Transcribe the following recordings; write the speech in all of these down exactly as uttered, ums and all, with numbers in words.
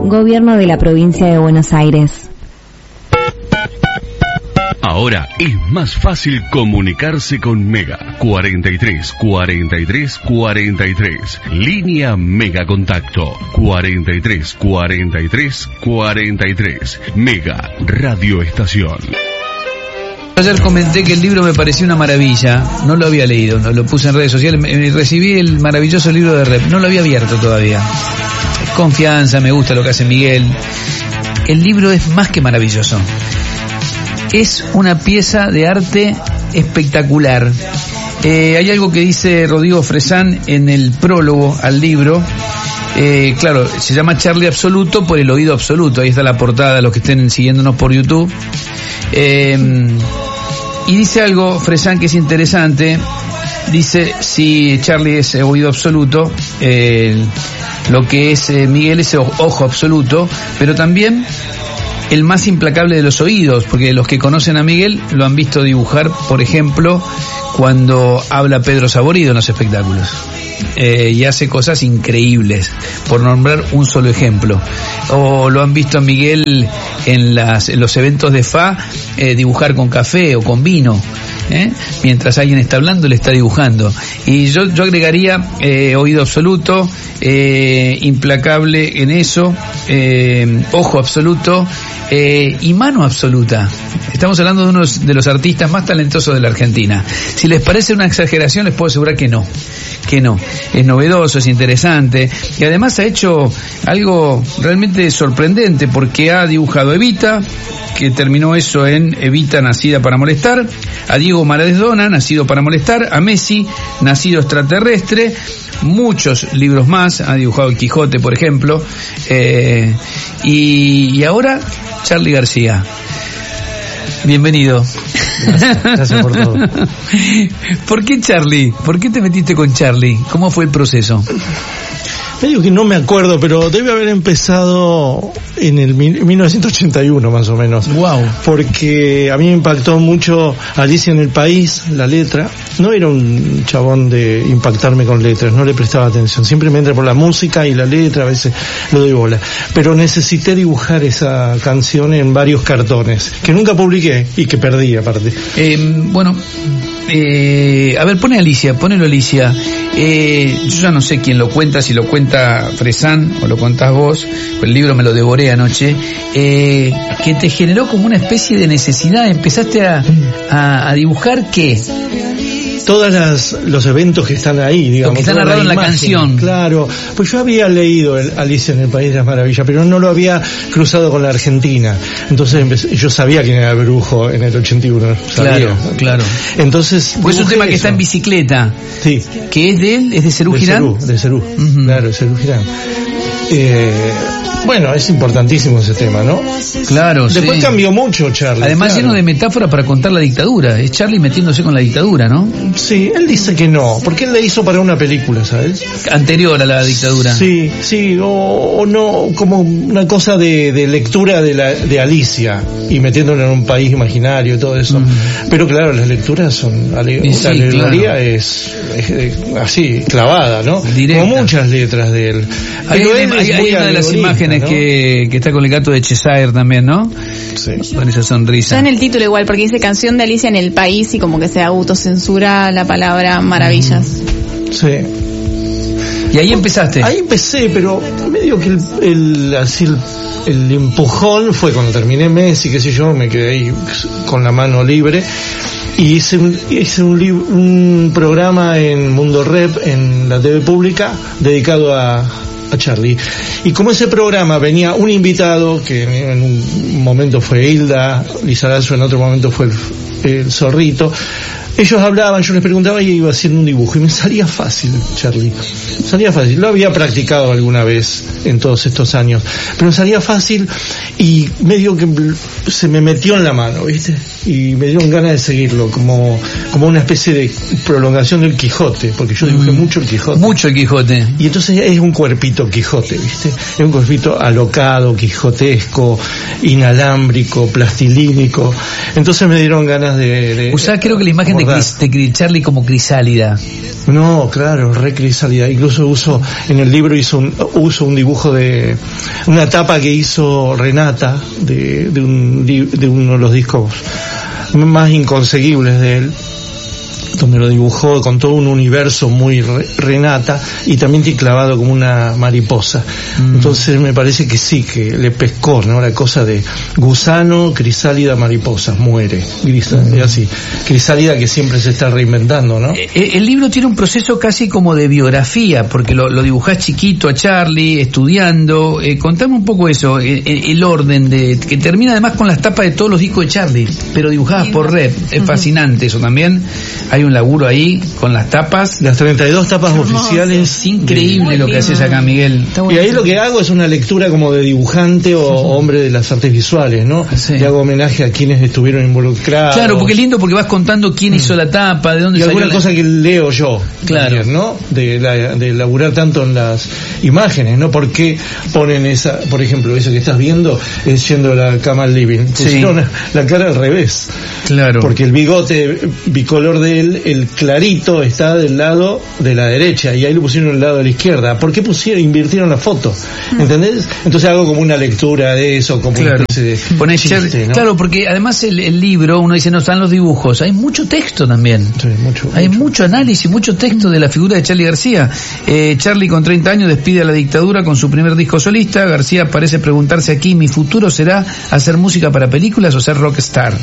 Gobierno de la Provincia de Buenos Aires. Ahora es más fácil comunicarse con Mega. cuarenta y tres, cuarenta y tres, cuarenta y tres. Línea Mega Contacto. cuarenta y tres, cuarenta y tres, cuarenta y tres. Mega Radio Estación. Ayer comenté que el libro me pareció una maravilla. No lo había leído, no lo puse en redes sociales. Me, recibí el maravilloso libro de Rep. No lo había abierto todavía. Confianza, me gusta lo que hace Miguel. El libro es más que maravilloso. Es una pieza de arte espectacular. Eh, hay algo que dice Rodrigo Fresán en el prólogo al libro. Eh, claro, se llama Charlie Absoluto por el oído absoluto. Ahí está la portada, los que estén siguiéndonos por YouTube. Eh, y dice algo, Fresán, que es interesante. Dice, si Charlie es oído absoluto, eh, lo que es eh, Miguel es ojo absoluto, pero también el más implacable de los oídos, porque los que conocen a Miguel lo han visto dibujar, por ejemplo, cuando habla Pedro Saborido en los espectáculos. Eh, y hace cosas increíbles, por nombrar un solo ejemplo. O lo han visto a Miguel en, las, en los eventos de F A eh, dibujar con café o con vino. ¿Eh? Mientras alguien está hablando, le está dibujando. Y yo, yo agregaría eh, oído absoluto, eh, implacable en eso, eh, ojo absoluto eh, y mano absoluta. Estamos hablando de uno de los artistas más talentosos de la Argentina. Si les parece una exageración, les puedo asegurar que no. Que no. Es novedoso, es interesante y además ha hecho algo realmente sorprendente porque ha dibujado a Evita, que terminó eso en Evita nacida para molestar, a Diego Maradona, nacido para molestar, a Messi, nacido extraterrestre, muchos libros más, ha dibujado el Quijote, por ejemplo, eh, y, y ahora Charly García. Bienvenido. Gracias, gracias por todo. ¿Por qué Charly? ¿Por qué te metiste con Charly? ¿Cómo fue el proceso? Me digo que no me acuerdo, pero debe haber empezado en el mil novecientos ochenta y uno más o menos. Wow. Porque a mí me impactó mucho Alicia en el País, la letra. No era un chabón de impactarme con letras, no le prestaba atención. Siempre me entra por la música y la letra, a veces lo doy bola. Pero necesité dibujar esa canción en varios cartones, que nunca publiqué y que perdí aparte. Eh, bueno, eh, a ver, pone Alicia, ponelo Alicia. Eh, yo ya no sé quién lo cuenta, si lo cuenta Fresán o lo contás vos, el libro me lo devoré anoche, eh, que te generó como una especie de necesidad, empezaste a, a, a dibujar ¿qué? Todas las, los eventos que están ahí, digamos. Lo que está narrado en la canción. Claro, pues yo había leído el Alicia en el País de las Maravillas, pero no lo había cruzado con la Argentina. Entonces empecé, yo sabía quién era Brujo en el ochenta y uno. Sabía. Claro, claro. Entonces, pues es un tema eso. Que está en bicicleta. Sí. Que es de él, es de Serú Girán. De Serú, uh-huh. Claro, Serú Girán. Eh, bueno, es importantísimo ese tema, ¿no? Claro, Después sí. cambió mucho Charly. Además claro. Lleno de metáforas para contar la dictadura. Es Charly metiéndose con la dictadura, ¿no? Sí, él dice que no, porque él la hizo para una película, ¿sabes? Anterior a la dictadura. Sí, sí, o, o no, como una cosa de, de lectura de, la, de Alicia, y metiéndola en un país imaginario y todo eso. Mm. Pero claro, las lecturas son, ale, sí, la alegoría claro. es, es, es así, clavada, ¿no? Directa. Como muchas letras de él. Pero hay, él hay, hay una de las imágenes, ¿no? que, que está con el gato de Cheshire también, ¿no? Sí. Con esa sonrisa. Está en el título igual, porque dice Canción de Alicia en el País y como que se autocensura la palabra maravillas. Sí. Y ahí empezaste. Ahí empecé, pero medio que el, el así el, el empujón fue cuando terminé Messi, qué sé yo, me quedé ahí con la mano libre. Y hice un, hice un, lib- un programa en Mundo Rep, en la T V pública, dedicado a, a Charly. Y como ese programa venía un invitado, que en un momento fue Hilda Lizarazo, en otro momento fue el, el Zorrito, ellos hablaban, yo les preguntaba y iba haciendo un dibujo y me salía fácil, Charly. Salía fácil. Lo había practicado alguna vez en todos estos años, pero me salía fácil y medio que se me metió en la mano, ¿viste? Y me dieron ganas de seguirlo, como, como una especie de prolongación del Quijote, porque yo dibujé mm. mucho el Quijote. Mucho el Quijote. Y entonces es un cuerpito Quijote, ¿viste? Es un cuerpito alocado, quijotesco, inalámbrico, plastilínico. Entonces me dieron ganas de... de Usá creo que la imagen de verdad. de, de Charlie como crisálida. No, claro, re crisálida. Incluso uso, en el libro hizo un, uso un dibujo de, una tapa que hizo Renata, de, de, un, de uno de los discos más inconseguibles de él, donde lo dibujó con todo un universo muy re, Renata, y también tiene clavado como una mariposa. Mm. Entonces me parece que sí, que le pescó, ¿no? La cosa de gusano, crisálida, mariposa, muere. Grisálida, mm. así. Crisálida que siempre se está reinventando, ¿no? El, el libro tiene un proceso casi como de biografía, porque lo, lo dibujás chiquito a Charlie, estudiando. Eh, contame un poco eso, el, el orden de, que termina además con las tapas de todos los discos de Charlie, pero dibujadas sí, por Rep. Es uh-huh. fascinante eso también. Hay un laburo ahí con las tapas. Las treinta y dos tapas hermoso. Oficiales. Es increíble lo que haces acá, Miguel. Y ahí lo que hago es una lectura como de dibujante o uh-huh. hombre de las artes visuales, ¿no? Sí. Le hago homenaje a quienes estuvieron involucrados. Claro, porque es lindo porque vas contando quién mm. hizo la tapa, de dónde y salió. Y alguna la... cosa que leo yo. Claro. También, ¿no? De, la, de laburar tanto en las imágenes, ¿no? ¿Por qué ponen esa, por ejemplo, eso que estás viendo es yendo a la cama al living? Pusieron sí. la cara al revés. Claro. Porque el bigote bicolor de él, el clarito está del lado de la derecha y ahí lo pusieron del lado de la izquierda. ¿Por qué pusieron, invirtieron la foto? ¿Entendés? Entonces hago como una lectura de eso, como claro. una especie de Poné chiste, ¿no? Claro, porque además el, el libro, uno dice, no están los dibujos, hay mucho texto también. Sí, mucho, hay mucho. mucho análisis, mucho texto de la figura de Charly García. Eh, Charly con treinta años despide a la dictadura con su primer disco solista. García parece preguntarse aquí, ¿mi futuro será hacer música para películas o ser rockstar?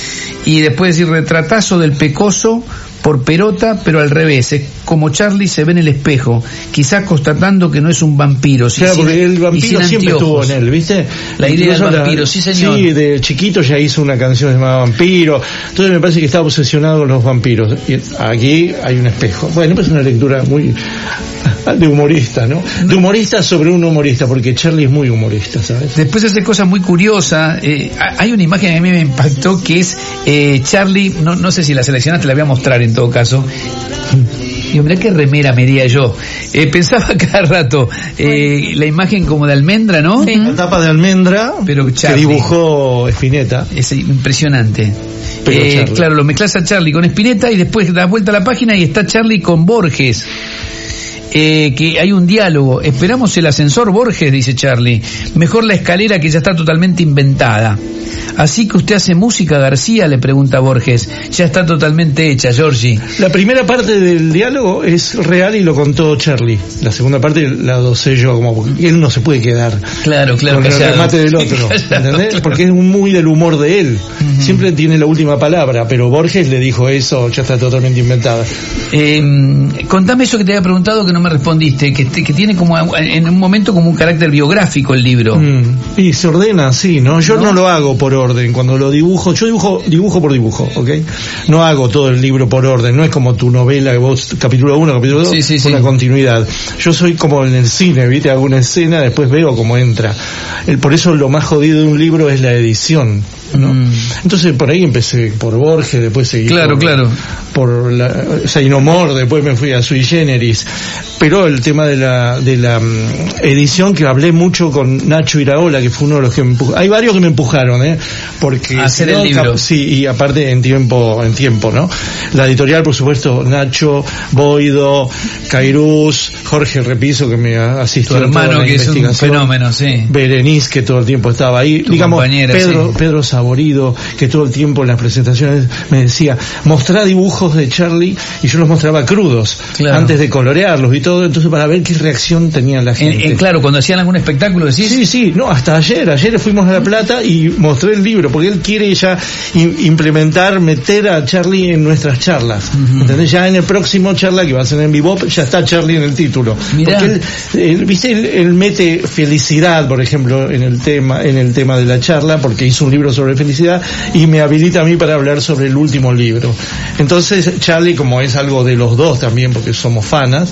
Y después decir, retratazo del pecoso por Perota, pero al revés, es como Charly se ve en el espejo, quizás constatando que no es un vampiro. Claro, sin, porque el vampiro siempre estuvo en él, ¿viste? La idea del vampiro, la, sí señor. Sí, de chiquito ya hizo una canción llamada Vampiro, entonces me parece que estaba obsesionado con los vampiros. Y aquí hay un espejo. Bueno, pues es una lectura muy de humorista, ¿no? De humorista sobre un humorista, porque Charly es muy humorista, ¿sabes? Después hace cosas muy curiosas. Eh, hay una imagen que a mí me impactó que es eh, Charly, no, no sé si la seleccionaste, la voy a mostrar en todo caso. Y mirá qué remera me diría yo. Eh, pensaba cada rato eh, la imagen como de almendra, ¿no? Sí. La tapa de almendra, pero que dibujó Spinetta. Es impresionante. Eh, claro, lo mezclas a Charly con Spinetta y después das vuelta a la página y está Charly con Borges. Eh, que hay un diálogo. Esperamos el ascensor, Borges, dice Charly. Mejor la escalera que ya está totalmente inventada. Así que usted hace música, García, le pregunta Borges. Ya está totalmente hecha, Giorgi. La primera parte del diálogo es real y lo contó Charly. La segunda parte la dosé yo, como porque él no se puede quedar claro, claro, con callado. El remate del otro, ¿entendés? Claro. Porque es muy del humor de él. Uh-huh. Siempre tiene la última palabra, pero Borges le dijo eso, ya está totalmente inventada. Eh, contame eso que te había preguntado que no me respondiste, que, que tiene como en un momento como un carácter biográfico el libro. Mm. Y se ordena así, ¿no? Yo ¿No? no lo hago por orden. Cuando lo dibujo, yo dibujo dibujo por dibujo, ¿ok? No hago todo el libro por orden. No es como tu novela que vos, capítulo uno, capítulo dos, sí, sí, con sí. una continuidad. Yo soy como en el cine, ¿viste? Hago una escena, después veo cómo entra. El, por eso lo más jodido de un libro es la edición, ¿no? Mm. Entonces por ahí empecé por Borges, después seguí claro, por, claro. por la, Sainomor, después me fui a Sui Generis. Pero el tema de la de la um, edición, que hablé mucho con Nacho Iraola, que fue uno de los que me empujó. Hay varios que me empujaron, ¿eh? Porque hacer si no, el libro. Cap- sí, y aparte en tiempo, en tiempo, ¿no? La editorial, por supuesto, Nacho, Boido, Cairús, Jorge Repiso, que me asistió. Tu hermano, que es un fenómeno, sí. Berenice, que todo el tiempo estaba ahí. Tu Digamos, Pedro, sí. Pedro Saborido, que todo el tiempo en las presentaciones me decía, mostrá dibujos de Charly, y yo los mostraba crudos, claro. antes de colorearlos y todo, entonces para ver qué reacción tenía la gente. En, en, claro, cuando hacían algún espectáculo, decís. Sí, sí, no, hasta ayer, ayer fuimos a La Plata y mostré el libro, porque él quiere ya in, implementar, meter a Charly en nuestras charlas, uh-huh. ¿entendés? Ya en el próximo charla que va a ser en Bebop, ya está Charly en el título. Mirá. Porque él, él viste, él, él mete felicidad, por ejemplo, en el tema, en el tema de la charla, porque hizo un libro sobre felicidad, y me habilita a mí para hablar sobre el último libro. Entonces, Charly, como es algo de los dos también, porque somos fanas, claro.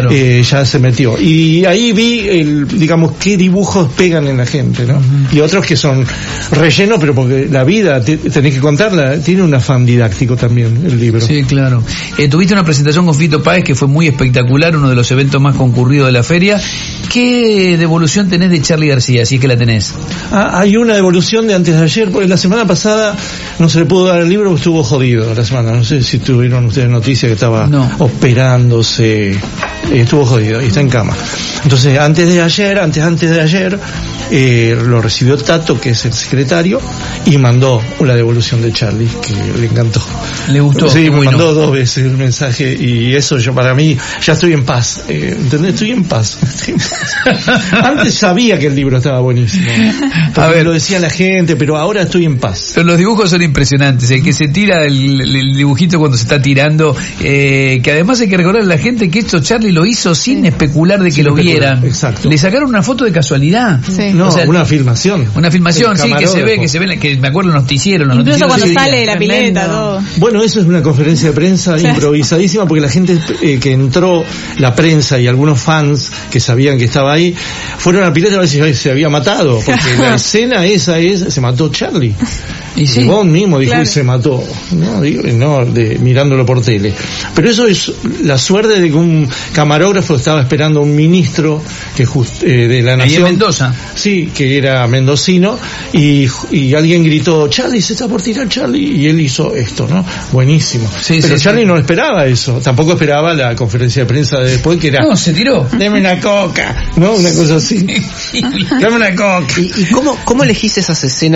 Claro. eh, ya se metió. Y ahí vi, el, digamos, qué dibujos pegan en la gente, ¿no? Uh-huh. Y otros que son relleno, pero porque la vida, te, tenés que contarla, tiene un afán didáctico también el libro. Sí, claro. Eh, tuviste una presentación con Fito Páez que fue muy espectacular, uno de los eventos más concurridos de la feria. ¿Qué devolución tenés de Charly García, si es que la tenés? Ah, hay una devolución de antes de ayer, porque la semana pasada no se le pudo dar el libro porque estuvo jodido la semana. No sé si tuvieron ustedes noticia que estaba no. operándose, eh, estuvo jodido y está en cama. Entonces, antes de ayer, antes antes de ayer, eh, lo recibió Tato, que es el secretario, y mandó una devolución de Charly, que le encantó. ¿Le gustó? Sí, me bueno. mandó dos veces el mensaje, y eso yo para mí, ya estoy en paz, eh, ¿entendés? Estoy en paz. Estoy en paz. Antes sabía que el libro estaba buenísimo, a ver, lo decía la gente, pero ahora estoy en paz. Pero los dibujos son impresionantes, el que se tira el, el dibujito cuando se está tirando, eh, que además hay que recordar a la gente que esto Charly lo hizo sin especular de que sin lo vieran. Exacto. Le sacaron una foto de casualidad. Sí. No, o sea, una filmación. Una filmación, sí, que se ve, que se ve, que me acuerdo los noticieros. Los Incluso noticieros cuando sale de la pileta, todo. Bueno, eso es una conferencia de prensa sí. improvisadísima, porque la gente eh, que entró, la prensa y algunos fans que sabían que estaba ahí, fueron a la pileta a ver si se había matado, porque la escena esa es, se mató Charly. Y sí, y Bond mismo dijo, claro. y se mató, no, digo, no de, mirándolo por tele. Pero eso es la suerte de que un camarógrafo estaba esperando a un ministro que just, eh, de la nación. Ahí en Mendoza. Sí, que era mendocino, y, y alguien gritó, Charly, se está por tirar Charly, y él hizo esto, ¿no? Buenísimo. Sí, Pero sí, Charly sí. no esperaba eso, tampoco esperaba la conferencia de prensa de después, que era, no, se tiró. Deme una coca, ¿no? Una cosa así. Dame una coca. ¿Y, y cómo, cómo elegís esas escenas